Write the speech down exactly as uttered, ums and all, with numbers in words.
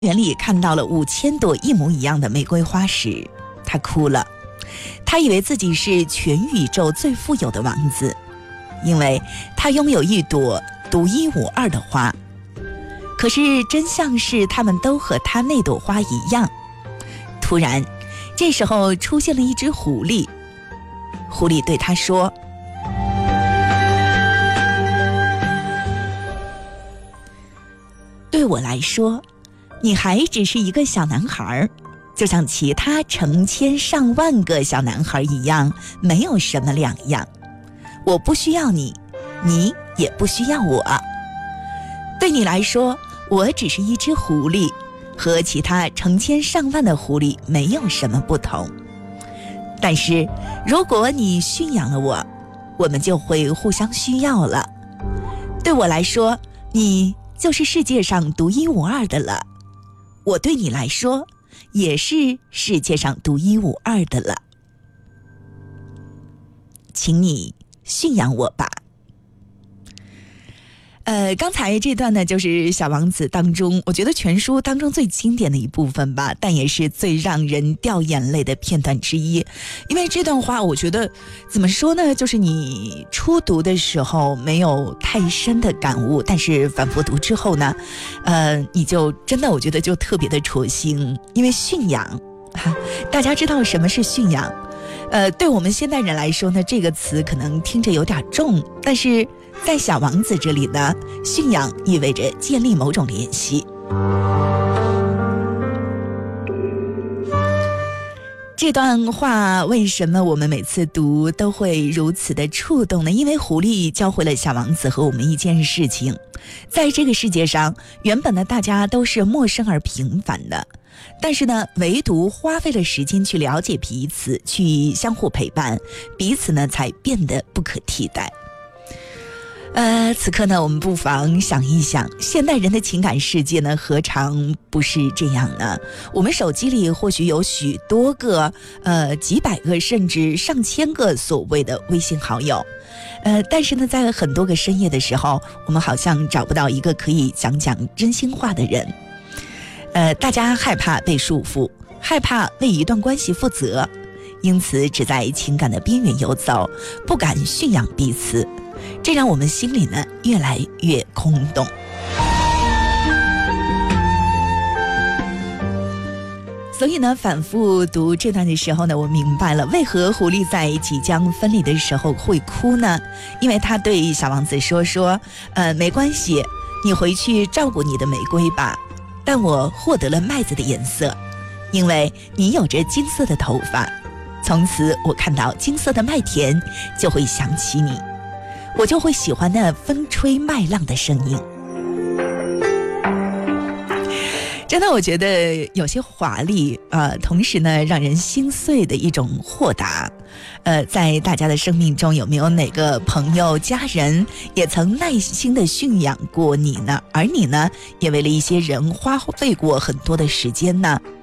园里看到了五千朵一模一样的玫瑰花时，他哭了。他以为自己是全宇宙最富有的王子，因为他拥有一朵独一无二的花。可是真相是，他们都和他那朵花一样。突然，这时候出现了一只狐狸。狐狸对他说：对我来说，你还只是一个小男孩，就像其他成千上万个小男孩一样，没有什么两样。我不需要你，你也不需要我。对你来说，我只是一只狐狸，和其他成千上万的狐狸没有什么不同。但是如果你驯养了我，我们就会互相需要了。对我来说，你就是世界上独一无二的了，我对你来说也是世界上独一无二的了。请你驯养我吧。呃，刚才这段呢，就是《小王子》当中，我觉得全书当中最经典的一部分吧，但也是最让人掉眼泪的片段之一。因为这段话，我觉得怎么说呢，就是你初读的时候没有太深的感悟，但是反复读之后呢，呃，你就真的我觉得就特别的戳心。因为驯养，哈，大家知道什么是驯养？呃，对我们现代人来说呢，这个词可能听着有点重，但是在小王子这里呢，驯养意味着建立某种联系。这段话为什么我们每次读都会如此的触动呢？因为狐狸教会了小王子和我们一件事情，在这个世界上，原本呢大家都是陌生而平凡的，但是呢唯独花费了时间去了解彼此，去相互陪伴，彼此呢才变得不可替代。呃，此刻呢，我们不妨想一想，现代人的情感世界呢，何尝不是这样呢？我们手机里或许有许多个，呃，几百个甚至上千个所谓的微信好友，呃，但是呢，在很多个深夜的时候，我们好像找不到一个可以讲讲真心话的人。呃，大家害怕被束缚，害怕为一段关系负责，因此只在情感的边缘游走，不敢驯养彼此。这让我们心里呢越来越空洞。所以呢，反复读这段的时候呢，我明白了为何狐狸在即将分离的时候会哭呢？因为他对小王子说说，呃，没关系，你回去照顾你的玫瑰吧。但我获得了麦子的颜色，因为你有着金色的头发。从此我看到金色的麦田，就会想起你。我就会喜欢那风吹麦浪的声音。真的，我觉得有些华丽，呃，同时呢，让人心碎的一种豁达。呃，在大家的生命中，有没有哪个朋友、家人也曾耐心的驯养过你呢？而你呢，也为了一些人花费过很多的时间呢？